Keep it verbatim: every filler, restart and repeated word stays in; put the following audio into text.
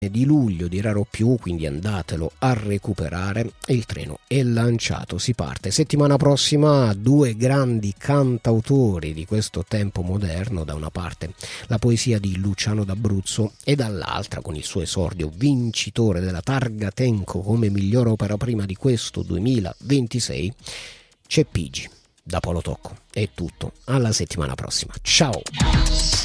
di luglio di Raro Più, quindi andatelo a recuperare. Il treno è lanciato, si parte. Settimana prossima due grandi cantautori di questo tempo moderno, da una parte la poesia di Luciano d'Abruzzo e dall'altra, con il suo esordio vincitore della Targa Tenco come miglior opera prima di questo duemilaventisei, c'è Pigi. Da Polo Tocco è tutto, alla settimana prossima, ciao!